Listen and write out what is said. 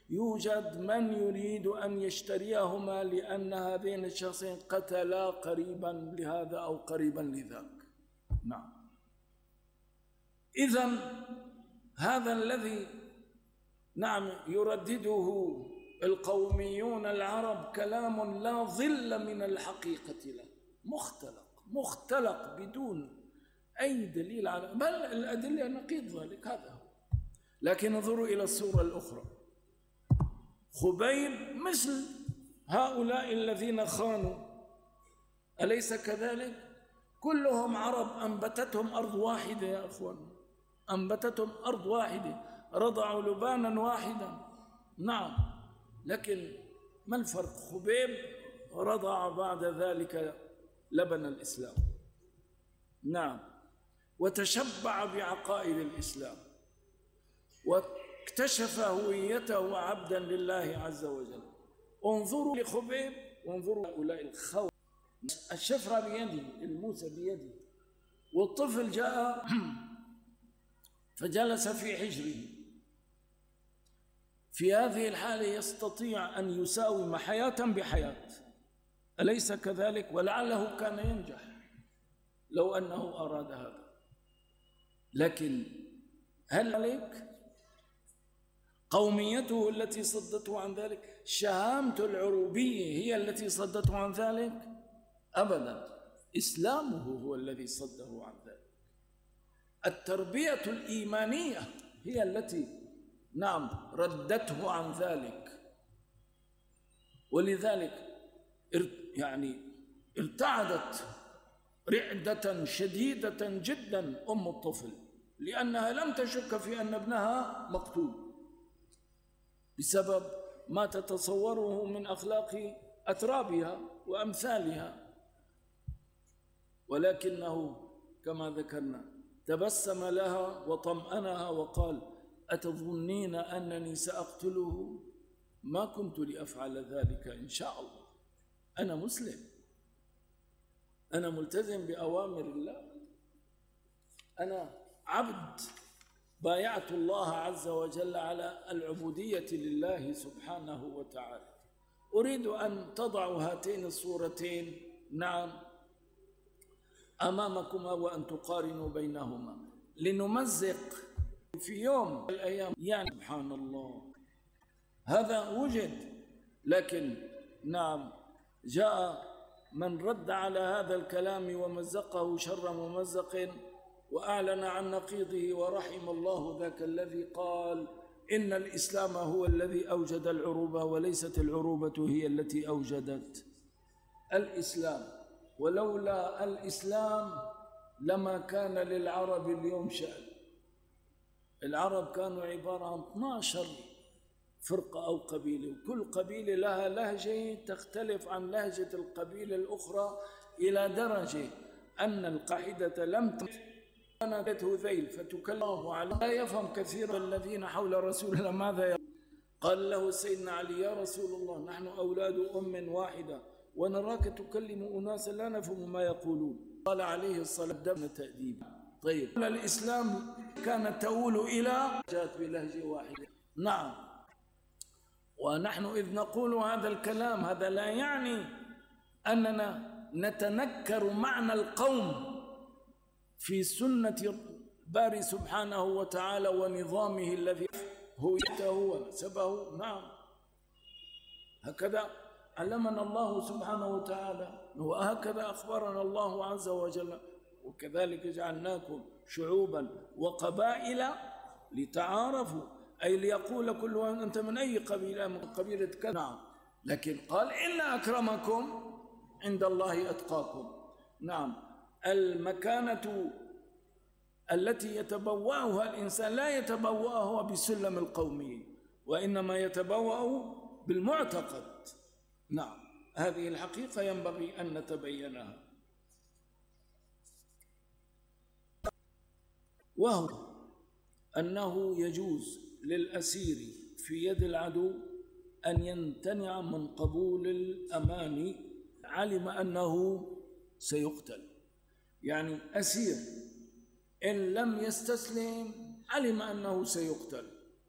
يوجد من يريد أن يشتريهما لأن هذين الشخصين قتلا قريبا لهذا أو قريبا لذاك. نعم. إذن هذا الذي نعم يردده القوميون العرب كلام لا ظل من الحقيقة له، مختلق بدون أي دليل على، بل الأدلة نقيض ذلك. هذا هو. لكن انظروا إلى الصورة الأخرى. خبيب مثل هؤلاء الذين خانوا، أليس كذلك؟ كلهم عرب أنبتتهم أرض واحدة يا أخوان، أنبتتهم أرض واحدة، رضعوا لبانا واحدا. نعم. لكن ما الفرق؟ خبيب رضع بعد ذلك لبن الإسلام. نعم. وتشبع بعقائد الإسلام واكتشف هويته عبدا لله عز وجل. انظروا لخبيب وانظروا هؤلاء الخوف. الشفرة بيده، الموسى بيده، والطفل جاء فجلس في حجره. في هذه الحالة يستطيع أن يساوم حياة بحياة، أليس كذلك؟ ولعله كان ينجح لو أنه أراد هذا. لكن هل عليك قوميته التي صدته عن ذلك؟ شهامة العروبية هي التي صدته عن ذلك؟ أبدا، إسلامه هو الذي صده عن ذلك. التربية الإيمانية هي التي نعم ردته عن ذلك. ولذلك يعني ارتعدت رعدة شديدة جدا أم الطفل، لأنها لم تشك في أن ابنها مقتول بسبب ما تتصوره من أخلاق أترابها وأمثالها. ولكنه كما ذكرنا تبسم لها وطمأنها وقال: أتظنين أنني سأقتله؟ ما كنت لأفعل ذلك إن شاء الله. أنا مسلم، أنا ملتزم بأوامر الله، أنا عبد بايعت الله عز وجل على العبودية لله سبحانه وتعالى. أريد أن تضعوا هاتين الصورتين نعم أمامكما وأن تقارنوا بينهما لنمزق في يوم من الأيام. يعني سبحان الله هذا وجد، لكن نعم جاء من رد على هذا الكلام ومزقه شر ممزق وأعلن عن نقيضه، ورحم الله ذاك الذي قال إن الإسلام هو الذي أوجد العروبة وليست العروبة هي التي أوجدت الإسلام. ولولا الإسلام لما كان للعرب اليوم شأن. العرب كانوا عبارة عن 12 فرقة أو قبيلة، وكل قبيلة لها لهجة تختلف عن لهجة القبيلة الأخرى إلى درجة أن القاعدة لم كانت هذيل فتكلمه على لا يفهم كثير الذين حول رسول الله ماذا يقول. قال له سيدنا علي: يا رسول الله نحن أولاد أم واحدة ونراك تكلم أناسا لا نفهم ما يقولون. قال عليه الصلاة والسلام تأديبا. طيب الإسلام كانت تؤول إلى جاءت بلهجة واحدة. نعم. ونحن إذ نقول هذا الكلام هذا لا يعني أننا نتنكر معنى القوم في سنة باري سبحانه وتعالى ونظامه الذي هويته ونسبه. نعم هكذا علمنا الله سبحانه وتعالى وهكذا أخبرنا الله عز وجل: وكذلك جعلناكم شعوبا وقبائل لتعارفوا، أي ليقول كل واحد أنت من أي قبيلة، من قبيلة كذا. نعم. لكن قال: إن أكرمكم عند الله أتقاكم. نعم. المكانة التي يتبوأها الإنسان لا يتبوأها بسلم القومية، وإنما يتبوأ بالمعتقد. نعم. هذه الحقيقة ينبغي أن نتبينها. وهو أنه يجوز للأسير في يد العدو أن يمتنع من قبول الأمان علم أنه سيقتل. يعني أسير إن لم يستسلم علم أنه سيقتل،